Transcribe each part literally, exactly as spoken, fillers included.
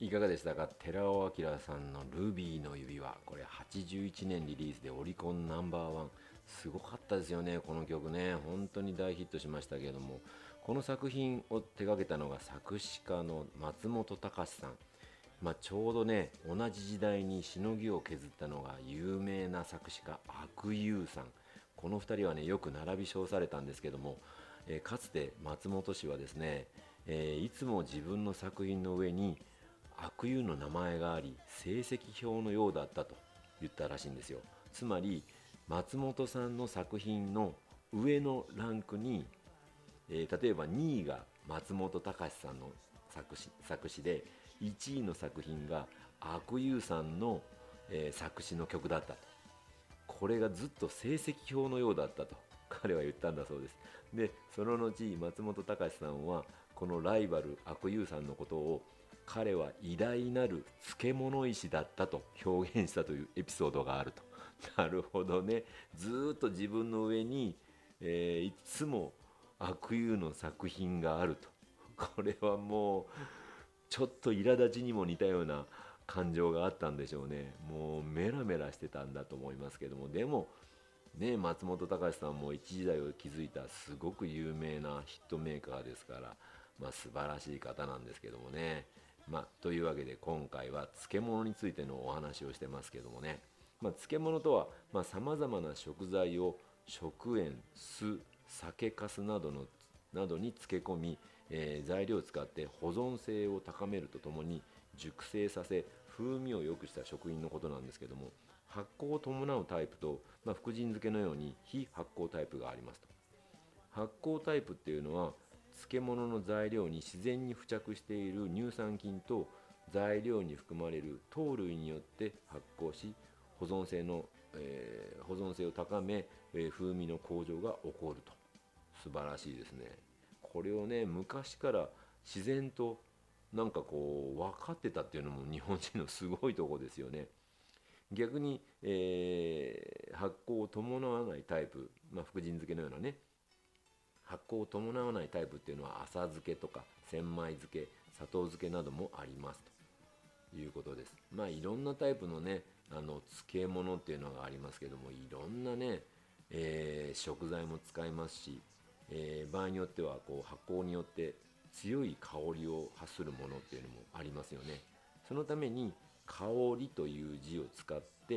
いかがでしたか？寺尾明さんのルビーの指輪、これはちじゅういちねんリリースでオリコンナンバーワン、すごかったですよね。この曲ね、本当に大ヒットしましたけれども、この作品を手掛けたのが作詞家の松本隆さん。まあ、ちょうどね、同じ時代にしのぎを削ったのが有名な作詞家阿久悠さん。このふたりはね、よく並び称されたんですけども、えーかつて松本氏はですね、えーいつも自分の作品の上に悪友の名前があり、成績表のようだったと言ったらしいんですよ。つまり松本さんの作品の上のランクに、えー例えばにいが松本隆さんの作詞作詞で、いちいの作品が悪友さんの、えー作詞の曲だったと。これがずっと成績表のようだったと彼は言ったんだそうです。でその後松本隆さんはこのライバル阿久悠さんのことを、彼は偉大なる漬物石だったと表現したというエピソードがあると。なるほどね。ずーっと自分の上に、えーいつも阿久悠の作品があると。これはもうちょっと苛立ちにも似たような感情があったんでしょうね。もうメラメラしてたんだと思いますけども、でもね、松本隆さんも一時代を築いたすごく有名なヒットメーカーですから、まあ、素晴らしい方なんですけどもね。まあ、というわけで今回は漬物についてのお話をしてますけどもね、まあ、漬物とはさまざ、まな食材を食塩、酢、酒粕などのなどに漬け込み、えー材料を使って保存性を高めるとともに熟成させ風味を良くした食品のことなんですけども、発酵を伴うタイプと、まあ、福神漬けのように非発酵タイプがありますと。発酵タイプっていうのは漬物の材料に自然に付着している乳酸菌と材料に含まれる糖類によって発酵し、保存性の、えー保存性を高め、えー風味の向上が起こると。素晴らしいですね。これをね、昔から自然となんかこう分かってたっていうのも日本人のすごいとこですよね。逆に、えー発酵を伴わないタイプ、まあ、福神漬けのようなね、発酵を伴わないタイプっていうのは浅漬けとか千枚漬け、砂糖漬けなどもありますということです。まあいろんなタイプのね、あの漬物っていうのがありますけども、いろんなね、えー食材も使いますし、えー場合によってはこう発酵によって強い香りを発するものっていうのもありますよね。そのために香りという字を使って、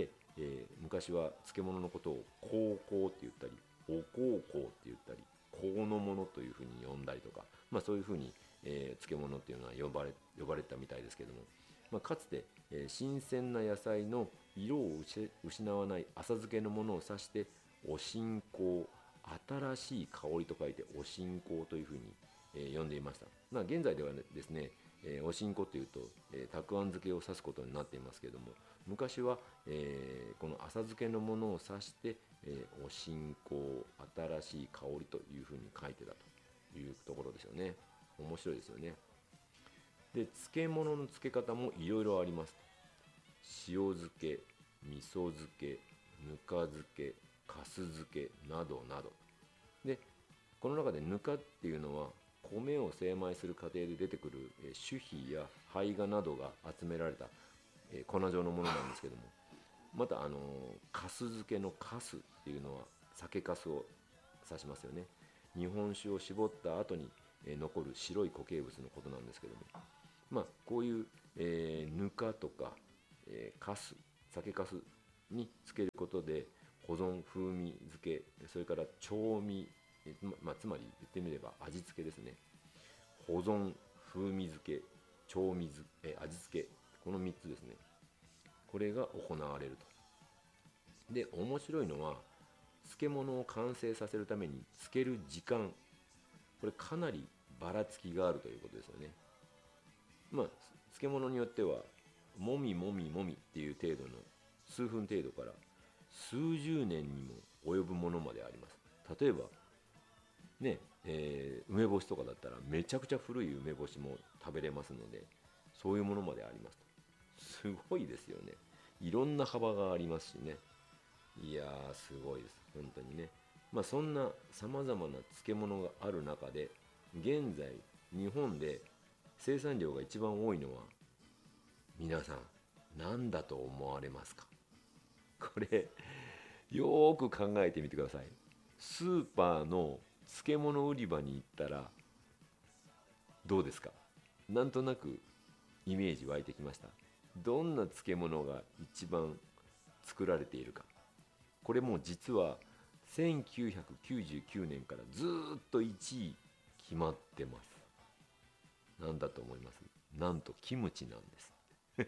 えー昔は漬物のことを香香って言ったり、お香香って言ったり、香のものというふうに呼んだりとか、まあ、そういうふうに、えー漬物っていうのは呼ばれ呼ばれたみたいですけども、まあ、かつて、えー新鮮な野菜の色を失わない浅漬けのものを指してお新香、新しい香りと書いてお新香というふうに、えー呼んでいました。まあ、現在ではですね、えーおしんこというと、えーたくあん漬けを指すことになっていますけれども、昔は、えーこの浅漬けのものを指して、えーおしんこ、新しい香りというふうに書いてたというところですよね。面白いですよね。で漬物の漬け方もいろいろあります。塩漬け、味噌漬け、ぬか漬け、かす漬けなどなどで、この中でぬかっていうのは米を精米する過程で出てくるえー種皮や胚芽などが集められたえー粉状のものなんですけども、またあのーかす漬けのかすっていうのは酒粕を指しますよね。日本酒を絞った後にえー残る白い固形物のことなんですけども、まあこういう、えーぬかとか、えー、かす酒粕につけることで保存、風味付け、それから調味、えーままあ、つまり言ってみれば味付けですね。保存、風味付け、調味付け、え味付け、このみっつですね。これが行われると。で面白いのは、漬物を完成させるために漬ける時間、これかなりばらつきがあるということですよね。まあ漬物によってはもみもみもみっていう程度の数分程度から数十年にも及ぶものまであります。例えばね、えー梅干しとかだったらめちゃくちゃ古い梅干しも食べれますので、そういうものまであります。すごいですよね。いろんな幅がありますしね。いやーすごいです本当にね。まあそんなさまざまな漬物がある中で、現在日本で生産量が一番多いのは皆さん何だと思われますか？これよーく考えてみてください。スーパーの漬物売り場に行ったらどうですか？なんとなくイメージ湧いてきました。どんな漬物が一番作られているか。これも実はせんきゅうひゃくきゅうじゅうきゅうねんからずーっといちい決まってます。なんだと思います？なんとキムチなんです。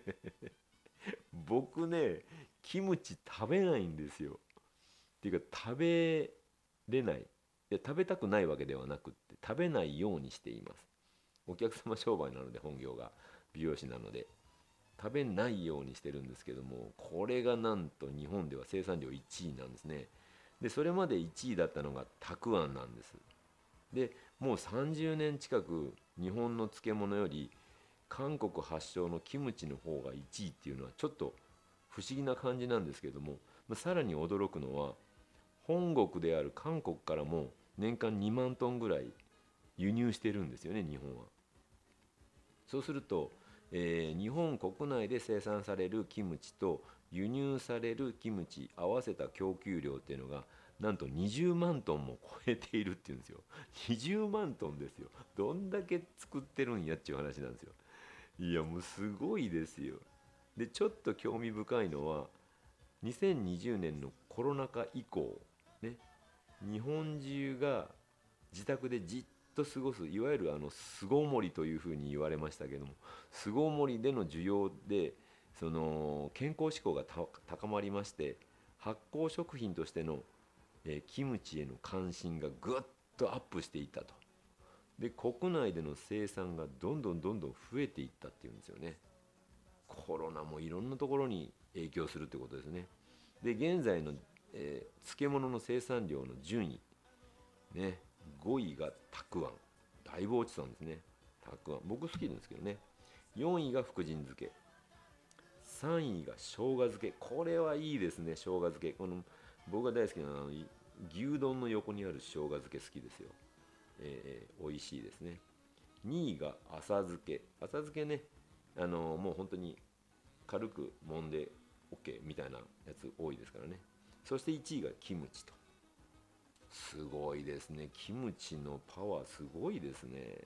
僕ね、キムチ食べないんですよ。っていうか食べれない。いや、食べたくないわけではなくって食べないようにしています。お客様商売なので、本業が美容師なので食べないようにしてるんですけども、これがなんと日本では生産量いちいなんですね。でそれまでいちいだったのがたくあんなんです。でもうさんじゅうねん近く日本の漬物より韓国発祥のキムチの方がいちいっていうのはちょっと不思議な感じなんですけども、さらに驚くのは本国である韓国からも年間にまんトンぐらい輸入してるんですよね、日本は。そうすると、えー日本国内で生産されるキムチと輸入されるキムチ合わせた供給量っていうのがなんとにじゅうまんトンも超えているっていうんですよ。にじゅうまんトンですよ。どんだけ作ってるんやっていう話なんですよ。いやもうすごいですよ。でちょっと興味深いのはにせんにじゅうねんのコロナ禍以降ね、日本中が自宅でじっと過ごす、いわゆるあの巣ごもりというふうに言われましたけども、巣ごもりでの需要でその健康志向が高まりまして、発酵食品としての、えーキムチへの関心がぐっとアップしていったと。で国内での生産がどんどんどんどん増えていったっていうんですよね。コロナもいろんなところに影響するってことですね。で現在の、えー漬物の生産量の順位ね、ごいがたくあん、だいぶ落ちたんですね。たくあん僕好きなんですけどね。よんいが福神漬け、さんいが生姜漬け。これはいいですね、生姜漬け。この僕が大好きなあの牛丼の横にある生姜漬け好きですよ。えー、美味しいですね。にいが浅漬け。浅漬けね、あのもう本当に軽く揉んで OK みたいなやつ多いですからね。そしていちいがキムチと。すごいですね。キムチのパワーすごいですね。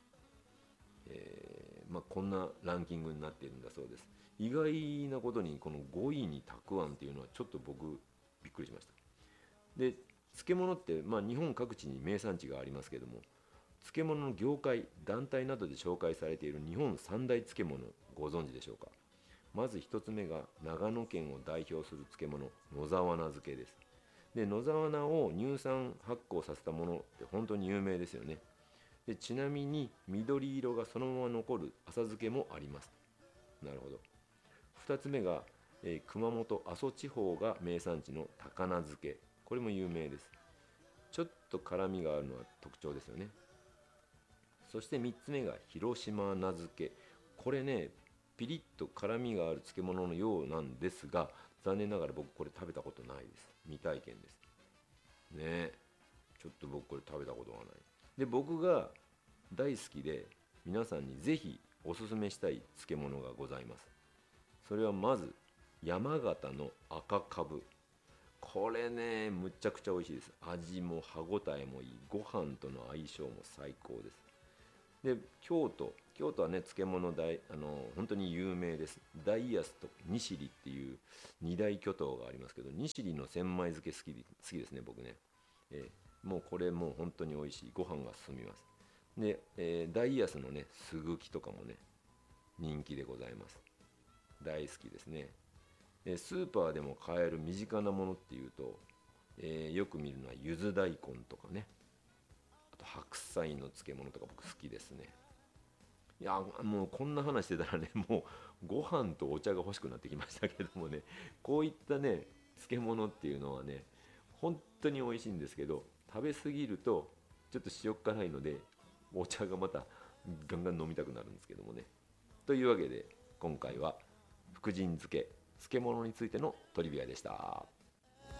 えーまあ、こんなランキングになっているんだそうです。意外なことにこのごいにたくあんっていうのはちょっと僕びっくりしました。で漬物って、まあ、日本各地に名産地がありますけども、漬物の業界団体などで紹介されている日本三大漬物、ご存知でしょうか？まずひとつめが長野県を代表する漬物、野沢菜漬けです。で野沢菜を乳酸発酵させたものって本当に有名ですよね。でちなみに緑色がそのまま残る浅漬けもあります。なるほど。ふたつめが、えー熊本阿蘇地方が名産地の高菜漬け。これも有名です。ちょっと辛みがあるのは特徴ですよね。そしてみっつめが広島菜漬け。これね、ピリッと辛みがある漬物のようなんですが、残念ながら僕これ食べたことないです。未体験ですね。えちょっと僕これ食べたことがない。で僕が大好きで皆さんにぜひおすすめしたい漬物がございます。それはまず山形の赤かぶ。これねむっちゃくちゃ美味しいです。味も歯ごたえもいい、ご飯との相性も最高です。で京都京都はね漬物大あの本当に有名です。大安と西里っていう二大巨頭がありますけど、西里の千枚漬け好き好きですね僕ね。えーもうこれもう本当に美味しい、ご飯が進みます。で、えー大安のねすぐきとかもね人気でございます。大好きですね。でスーパーでも買える身近なものっていうと、えーよく見るのはゆず大根とかね、あと白菜の漬物とか僕好きですね。いやもうこんな話してたらね、もうご飯とお茶が欲しくなってきましたけどもね、こういったね漬物っていうのはね本当に美味しいんですけど、食べ過ぎるとちょっと塩っ辛いのでお茶がまたガンガン飲みたくなるんですけどもね。というわけで今回は福神漬け漬物についてのトリビアでした。